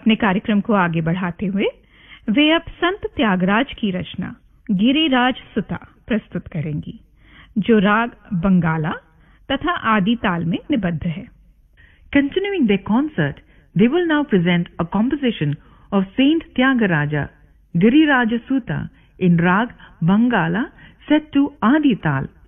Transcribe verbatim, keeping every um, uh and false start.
अपने कार्यक्रम को आगे बढ़ाते हुए वे अब संत त्यागराज की रचना गिरिराज सुता प्रस्तुत करेंगी, जो राग बंगाला तथा आदि ताल में निबद्ध है। Continuing their concert, they will now present a composition of Saint Tyagaraja, Giriraja Sutta, in Rag Bangala set to Adi Tal.